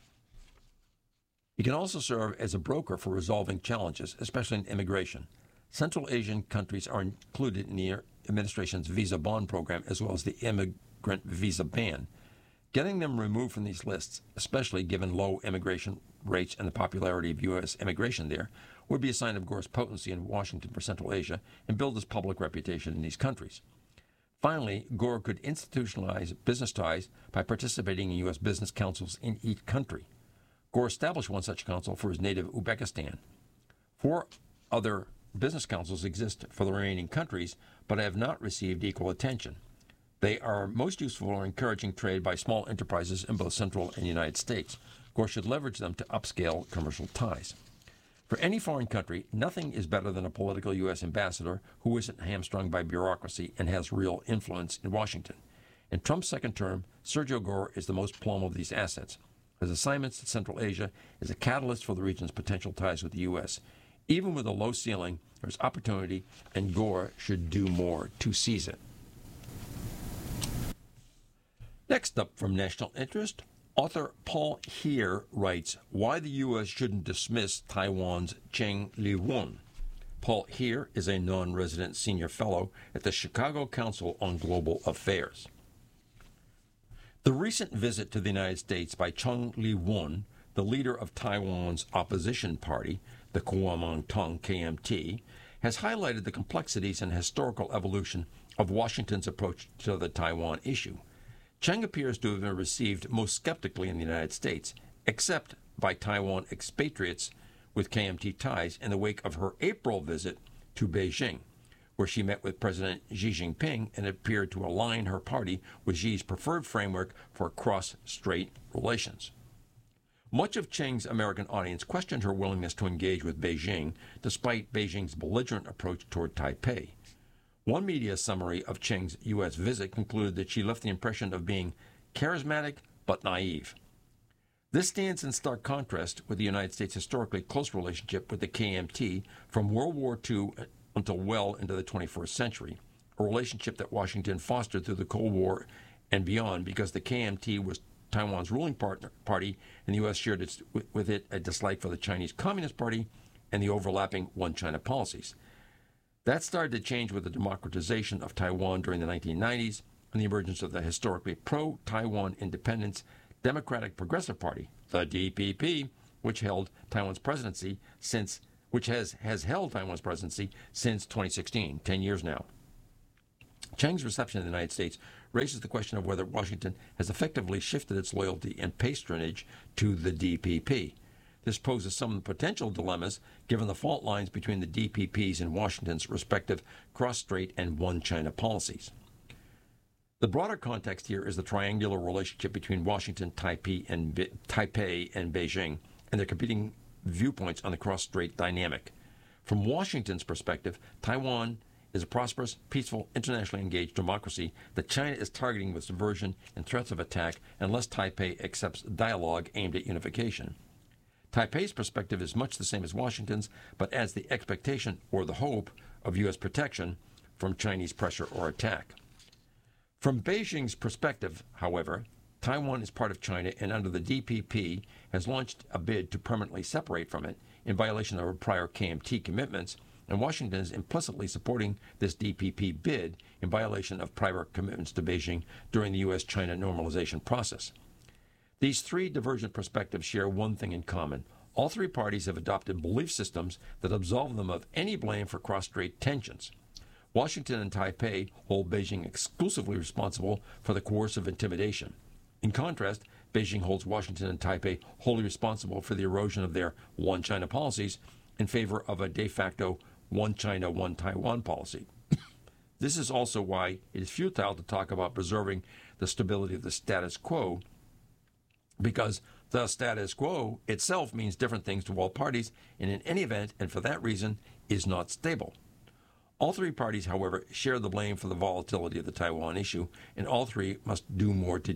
He can also serve as a broker for resolving challenges, especially in immigration. Central Asian countries are included in the administration's visa bond program, as well as the immigrant visa ban. Getting them removed from these lists, especially given low immigration rates and the popularity of U S immigration there, would be a sign of Gore's potency in Washington for Central Asia and build his public reputation in these countries. Finally, Gore could institutionalize business ties by participating in U S business councils in each country. Gore established one such council for his native Uzbekistan. Four other business councils exist for the remaining countries, but have not received equal attention. They are most useful for encouraging trade by small enterprises in both Central and United States. Gore should leverage them to upscale commercial ties. For any foreign country, nothing is better than a political U S ambassador who isn't hamstrung by bureaucracy and has real influence in Washington. In Trump's second term, Sergio Gore is the most plumb of these assets. His assignments to Central Asia is a catalyst for the region's potential ties with the U S Even with a low ceiling, there's opportunity, and Gore should do more to seize it. Next up from National Interest, author Paul Heer writes, Why the U S Shouldn't Dismiss Taiwan's Cheng Li-won. Paul Heer is a non-resident senior fellow at the Chicago Council on Global Affairs. The recent visit to the United States by Cheng Li-won, the leader of Taiwan's opposition party, the Kuomintang K M T, has highlighted the complexities and historical evolution of Washington's approach to the Taiwan issue. Cheng appears to have been received most skeptically in the United States, except by Taiwan expatriates with K M T ties in the wake of her April visit to Beijing, where she met with President Xi Jinping and appeared to align her party with Xi's preferred framework for cross-strait relations. Much of Cheng's American audience questioned her willingness to engage with Beijing, despite Beijing's belligerent approach toward Taipei. One media summary of Cheng's U S visit concluded that she left the impression of being charismatic but naive. This stands in stark contrast with the United States' historically close relationship with the K M T from World War Two until well into the twenty-first century, a relationship that Washington fostered through the Cold War and beyond because the K M T was Taiwan's ruling partner, party, and the U S shared its, with it a dislike for the Chinese Communist Party and the overlapping One China policies. That started to change with the democratization of Taiwan during the nineteen nineties and the emergence of the historically pro-Taiwan independence Democratic Progressive Party, the D P P, which held Taiwan's presidency since which has, has held Taiwan's presidency since twenty sixteen, ten years now. Cheng's reception in the United States raises the question of whether Washington has effectively shifted its loyalty and patronage to the D P P. This poses some potential dilemmas given the fault lines between the D P P's and Washington's respective cross-strait and One China policies. The broader context here is the triangular relationship between Washington, Taipei, and, Be- Taipei and Beijing, and their competing viewpoints on the cross-strait dynamic. From Washington's perspective, Taiwan is a prosperous, peaceful, internationally engaged democracy that China is targeting with subversion and threats of attack unless Taipei accepts dialogue aimed at unification. Taipei's perspective is much the same as Washington's, but adds the expectation or the hope of U S protection from Chinese pressure or attack. From Beijing's perspective, however, Taiwan is part of China and under the D P P has launched a bid to permanently separate from it in violation of our prior K M T commitments, and Washington is implicitly supporting this D P P bid in violation of prior commitments to Beijing during the U S China normalization process. These three divergent perspectives share one thing in common. All three parties have adopted belief systems that absolve them of any blame for cross-strait tensions. Washington and Taipei hold Beijing exclusively responsible for the coercive intimidation. In contrast, Beijing holds Washington and Taipei wholly responsible for the erosion of their One China policies in favor of a de facto One China, One Taiwan policy. This is also why it is futile to talk about preserving the stability of the status quo, because the status quo itself means different things to all parties, and in any event, and for that reason, is not stable. All three parties, however, share the blame for the volatility of the Taiwan issue, and all three must do more to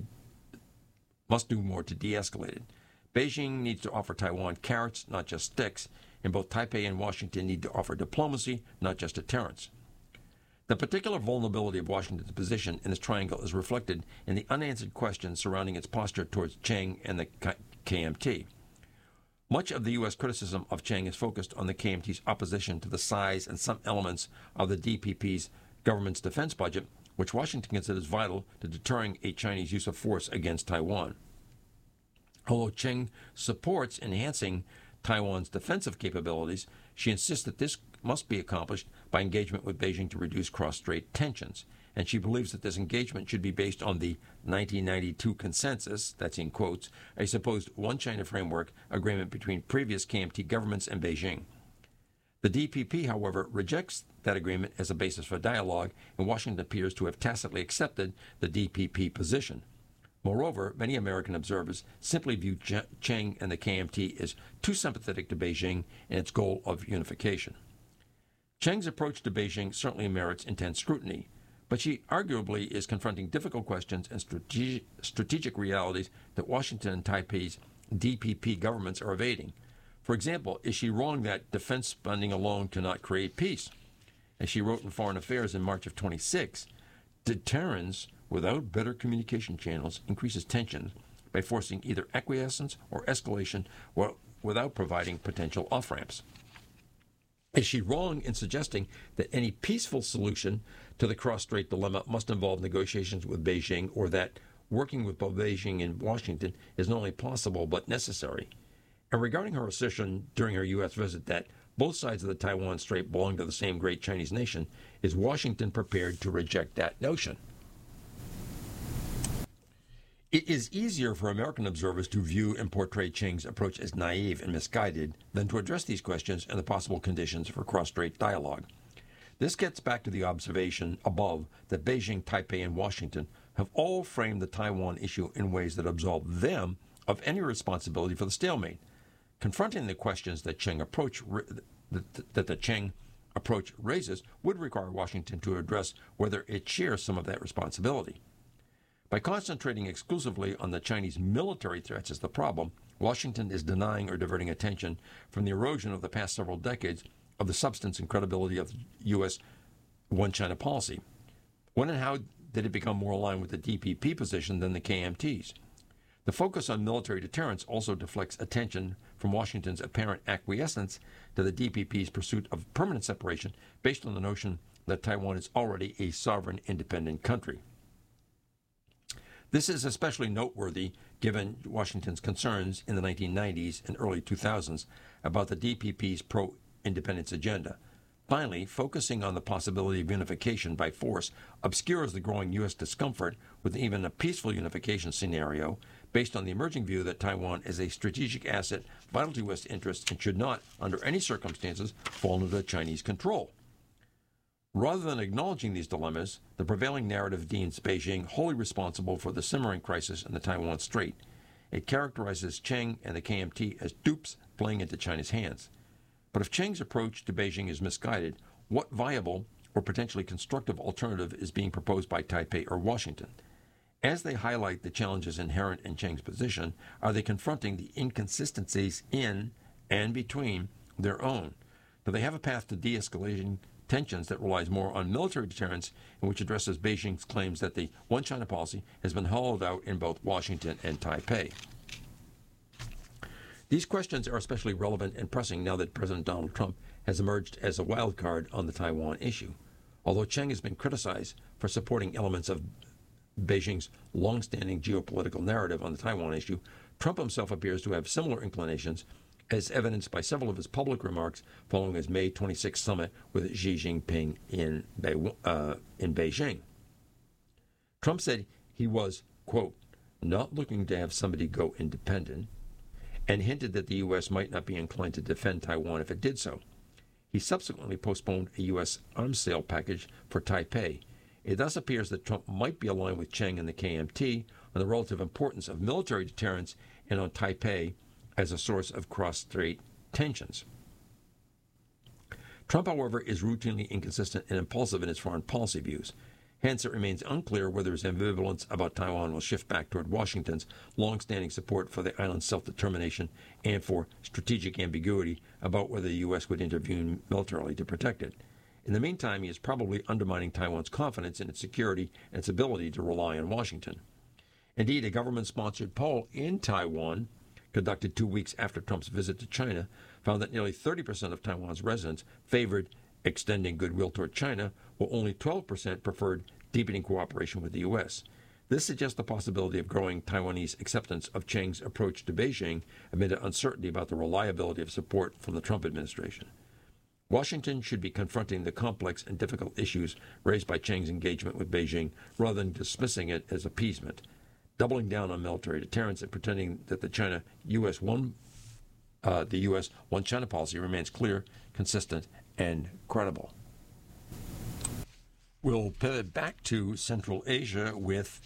must do more to de-escalate it. Beijing needs to offer Taiwan carrots, not just sticks, and both Taipei and Washington need to offer diplomacy, not just deterrence. The particular vulnerability of Washington's position in this triangle is reflected in the unanswered questions surrounding its posture towards Cheng and the K M T. Much of the U S criticism of Cheng is focused on the K M T's opposition to the size and some elements of the D P P's government's defense budget, which Washington considers vital to deterring a Chinese use of force against Taiwan. Although Cheng supports enhancing Taiwan's defensive capabilities, she insists that this must be accomplished by engagement with Beijing to reduce cross-strait tensions, and she believes that this engagement should be based on the nineteen ninety-two consensus, that's in quotes, a supposed One China framework agreement between previous K M T governments and Beijing. The D P P, however, rejects that agreement as a basis for dialogue, and Washington appears to have tacitly accepted the D P P position. Moreover, many American observers simply view Cheng and the K M T as too sympathetic to Beijing and its goal of unification. Cheng's approach to Beijing certainly merits intense scrutiny, but she arguably is confronting difficult questions and strategic, strategic realities that Washington and Taipei's D P P governments are evading. For example, is she wrong that defense spending alone cannot create peace? As she wrote in Foreign Affairs in March of twenty-six, deterrence without better communication channels increases tension by forcing either acquiescence or escalation or without providing potential off-ramps. Is she wrong in suggesting that any peaceful solution to the cross-strait dilemma must involve negotiations with Beijing, or that working with both Beijing and Washington is not only possible but necessary? And regarding her assertion during her U S visit that both sides of the Taiwan Strait belong to the same great Chinese nation, is Washington prepared to reject that notion? It is easier for American observers to view and portray Cheng's approach as naive and misguided than to address these questions and the possible conditions for cross-strait dialogue. This gets back to the observation above that Beijing, Taipei, and Washington have all framed the Taiwan issue in ways that absolve them of any responsibility for the stalemate. Confronting the questions that Cheng approach that the Cheng approach raises would require Washington to address whether it shares some of that responsibility. By concentrating exclusively on the Chinese military threats as the problem, Washington is denying or diverting attention from the erosion of the past several decades of the substance and credibility of the U S One China policy. When and how did it become more aligned with the D P P position than the K M T's? The focus on military deterrence also deflects attention from Washington's apparent acquiescence to the D P P's pursuit of permanent separation based on the notion that Taiwan is already a sovereign, independent country. This is especially noteworthy given Washington's concerns in the nineteen nineties and early two thousands about the D P P's pro-independence agenda. Finally, focusing on the possibility of unification by force obscures the growing U S discomfort with even a peaceful unification scenario based on the emerging view that Taiwan is a strategic asset vital to U S interests and should not, under any circumstances, fall under Chinese control. Rather than acknowledging these dilemmas, the prevailing narrative deems Beijing wholly responsible for the simmering crisis in the Taiwan Strait. It characterizes Cheng and the K M T as dupes playing into China's hands. But if Cheng's approach to Beijing is misguided, what viable or potentially constructive alternative is being proposed by Taipei or Washington? As they highlight the challenges inherent in Cheng's position, are they confronting the inconsistencies in and between their own? Do they have a path to de-escalating tensions that relies more on military deterrence and which addresses Beijing's claims that the One China policy has been hollowed out in both Washington and Taipei? These questions are especially relevant and pressing now that President Donald Trump has emerged as a wild card on the Taiwan issue. Although Cheng has been criticized for supporting elements of Beijing's long-standing geopolitical narrative on the Taiwan issue, Trump himself appears to have similar inclinations, as evidenced by several of his public remarks following his May twenty-sixth summit with Xi Jinping in, Be- uh, in Beijing. Trump said he was, quote, not looking to have somebody go independent, and hinted that the U S might not be inclined to defend Taiwan if it did so. He subsequently postponed a U S arms sale package for Taipei. It thus appears that Trump might be aligned with Cheng and the K M T on the relative importance of military deterrence and on Taipei as a source of cross-strait tensions. Trump, however, is routinely inconsistent and impulsive in his foreign policy views. Hence, it remains unclear whether his ambivalence about Taiwan will shift back toward Washington's long-standing support for the island's self-determination and for strategic ambiguity about whether the U S would intervene militarily to protect it. In the meantime, he is probably undermining Taiwan's confidence in its security and its ability to rely on Washington. Indeed, a government-sponsored poll in Taiwan, conducted two weeks after Trump's visit to China, found that nearly thirty percent of Taiwan's residents favored extending goodwill toward China, while only twelve percent preferred deepening cooperation with the U S. This suggests the possibility of growing Taiwanese acceptance of Cheng's approach to Beijing amid uncertainty about the reliability of support from the Trump administration. Washington should be confronting the complex and difficult issues raised by Cheng's engagement with Beijing rather than dismissing it as appeasement, doubling down on military deterrence and pretending that the China U S one uh, the U S One China policy remains clear, consistent, and credible. We'll pivot back to Central Asia with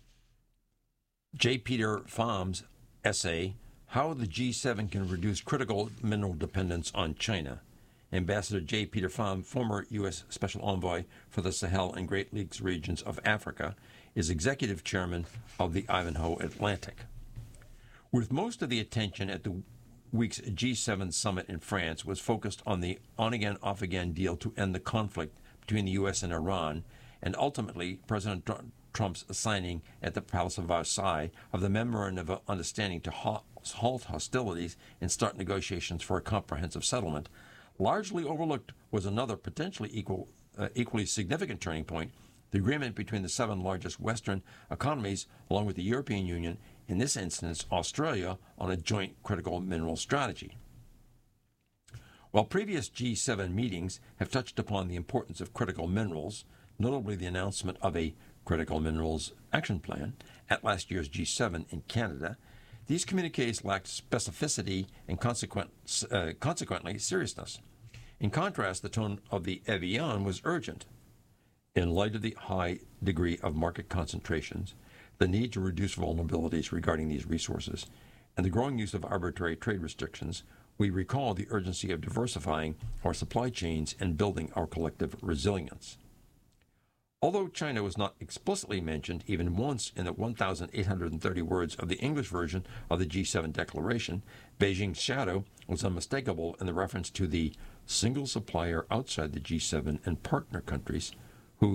J. Peter Pham's essay, How the G seven Can Reduce Critical Mineral Dependence on China. Ambassador J. Peter Pham, former U S Special Envoy for the Sahel and Great Lakes regions of Africa, is executive chairman of the Ivanhoe Atlantic. With most of the attention at the week's G seven summit in France was focused on the on-again, off-again deal to end the conflict between the U S and Iran, and ultimately President Trump's signing at the Palace of Versailles of the Memorandum of Understanding to halt hostilities and start negotiations for a comprehensive settlement, largely overlooked was another potentially equal, uh, equally significant turning point, the agreement between the seven largest Western economies, along with the European Union, in this instance Australia, on a joint critical mineral strategy. While previous G seven meetings have touched upon the importance of critical minerals, notably the announcement of a Critical Minerals Action Plan at last year's G seven in Canada, these communiques lacked specificity and consequent, uh, consequently seriousness. In contrast, the tone of the Evian was urgent. In light of the high degree of market concentrations, the need to reduce vulnerabilities regarding these resources, and the growing use of arbitrary trade restrictions, we recall the urgency of diversifying our supply chains and building our collective resilience. Although China was not explicitly mentioned even once in the one thousand eight hundred thirty words of the English version of the G seven declaration, Beijing's shadow was unmistakable in the reference to the single supplier outside the G seven and partner countries whose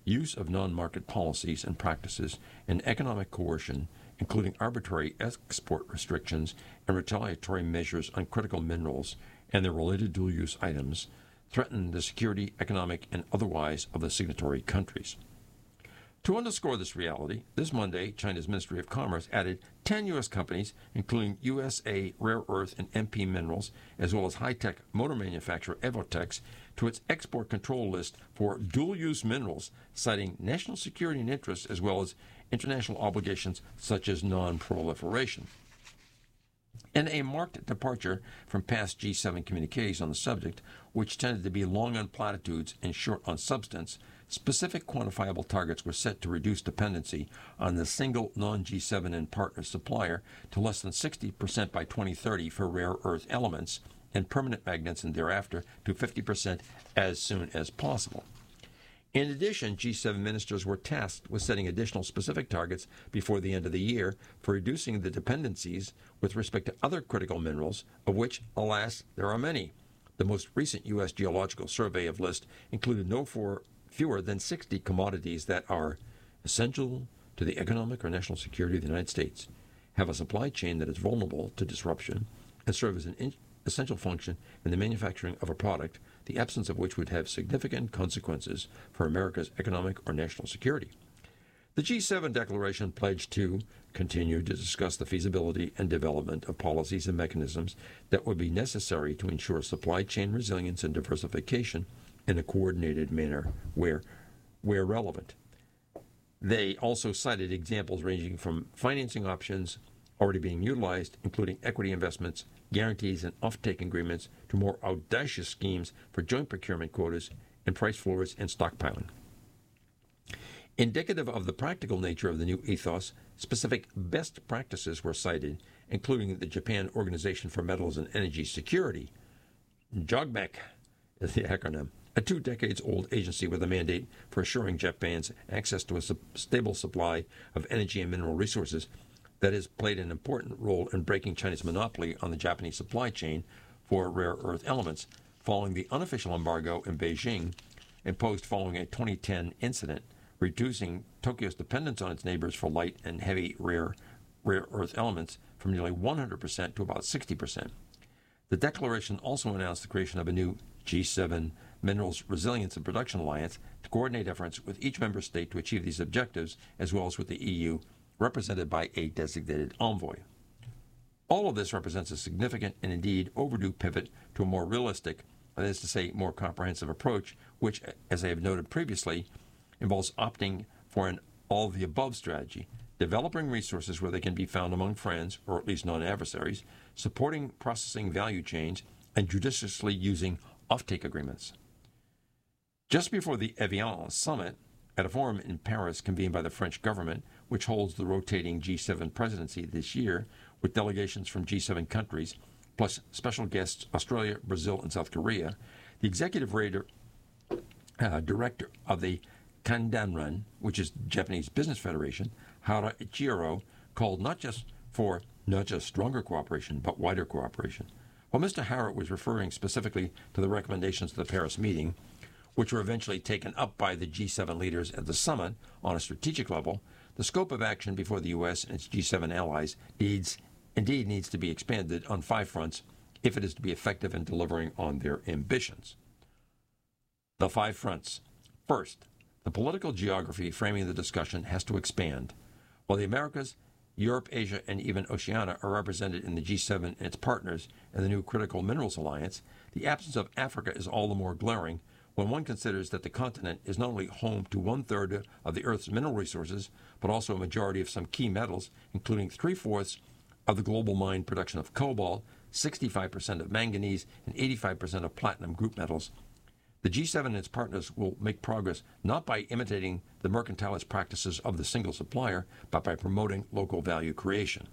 use of non-market policies and practices, and economic coercion, including arbitrary export restrictions and retaliatory measures on critical minerals and their related dual-use items, threaten the security, economic, and otherwise of the signatory countries. To underscore this reality, this Monday, China's Ministry of Commerce added ten U S companies, including U S A Rare Earth and M P Minerals, as well as high-tech motor manufacturer Evotex, to its export control list for dual-use minerals, citing national security and interests as well as international obligations such as non-proliferation. In a marked departure from past G seven communiques on the subject, which tended to be long on platitudes and short on substance, specific quantifiable targets were set to reduce dependency on the single non-G seven and partner supplier to less than sixty percent by twenty thirty for rare earth elements and permanent magnets, and thereafter to fifty percent as soon as possible. In addition, G seven ministers were tasked with setting additional specific targets before the end of the year for reducing the dependencies with respect to other critical minerals, of which, alas, there are many. The most recent U S Geological Survey of list included no for fewer than sixty commodities that are essential to the economic or national security of the United States, have a supply chain that is vulnerable to disruption, and serve as an in- essential function in the manufacturing of a product, the absence of which would have significant consequences for America's economic or national security. The G seven declaration pledged to continue to discuss the feasibility and development of policies and mechanisms that would be necessary to ensure supply chain resilience and diversification in a coordinated manner where, where relevant. They also cited examples ranging from financing options already being utilized, including equity investments, guarantees, and offtake agreements, to more audacious schemes for joint procurement quotas and price floors and stockpiling. Indicative of the practical nature of the new ethos, specific best practices were cited, including the Japan Organization for Metals and Energy Security, JOGMEC is the acronym, a two decades old agency with a mandate for assuring Japan's access to a su- stable supply of energy and mineral resources that has played an important role in breaking China's monopoly on the Japanese supply chain for rare earth elements, following the unofficial embargo in Beijing imposed following a twenty ten incident, reducing Tokyo's dependence on its neighbors for light and heavy rare, rare earth elements from nearly one hundred percent to about sixty percent. The declaration also announced the creation of a new G seven Minerals Resilience and Production Alliance to coordinate efforts with each member state to achieve these objectives, as well as with the E U, represented by a designated envoy. All of this represents a significant and indeed overdue pivot to a more realistic, that is to say, more comprehensive approach, which, as I have noted previously, involves opting for an all-of-the-above strategy, developing resources where they can be found among friends, or at least non-adversaries, supporting processing value chains, and judiciously using offtake agreements. Just before the Evian summit, at a forum in Paris convened by the French government, which holds the rotating G seven presidency this year, with delegations from G seven countries, plus special guests Australia, Brazil, and South Korea, the executive raider, uh, director of the Kandanran, which is Japanese Business Federation, Hara Ichiro, called not just for not just stronger cooperation, but wider cooperation. While Mister Hara was referring specifically to the recommendations of the Paris meeting, which were eventually taken up by the G seven leaders at the summit on a strategic level, the scope of action before the U S and its G seven allies needs, indeed needs to be expanded on five fronts if it is to be effective in delivering on their ambitions. The five fronts. First, the political geography framing the discussion has to expand. While the Americas, Europe, Asia, and even Oceania are represented in the G seven and its partners in the new Critical Minerals Alliance, the absence of Africa is all the more glaring when one considers that the continent is not only home to one-third of the Earth's mineral resources, but also a majority of some key metals, including three-fourths of the global mine production of cobalt, sixty-five percent of manganese, and eighty-five percent of platinum group metals. The G seven and its partners will make progress not by imitating the mercantilist practices of the single supplier, but by promoting local value creation.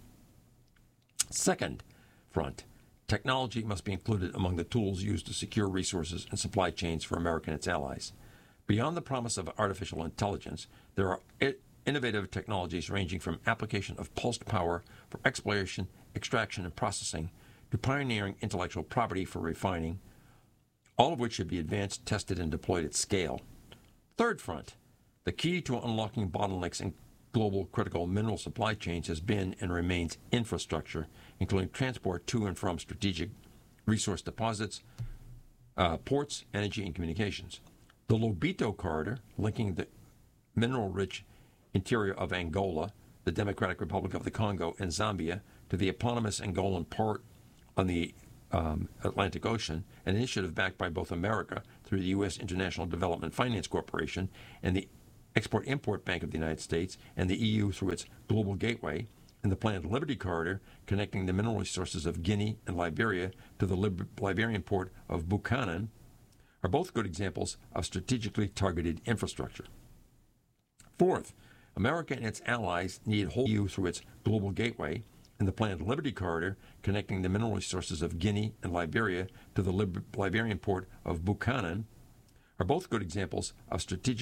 Second front, technology must be included among the tools used to secure resources and supply chains for America and its allies. Beyond the promise of artificial intelligence, there are innovative technologies ranging from application of pulsed power for exploration, extraction, and processing to pioneering intellectual property for refining, all of which should be advanced, tested, and deployed at scale. Third front, The key to unlocking bottlenecks in global critical mineral supply chains has been and remains infrastructure, including transport to and from strategic resource deposits, uh, ports, energy, and communications. The Lobito Corridor, linking the mineral-rich interior of Angola, the Democratic Republic of the Congo, and Zambia to the eponymous Angolan port on the um, Atlantic Ocean, an initiative backed by both America through the U S International Development Finance Corporation and the Export-Import Bank of the United States, and the E U through its Global Gateway, and the planned Liberty Corridor connecting the mineral resources of Guinea and Liberia to the Lib- Liberian port of Buchanan, are both good examples of strategically targeted infrastructure. Fourth, America and its allies need whole E U through its Global Gateway, and the planned Liberty Corridor connecting the mineral resources of Guinea and Liberia to the Lib- Liberian port of Buchanan, are both good examples of strategic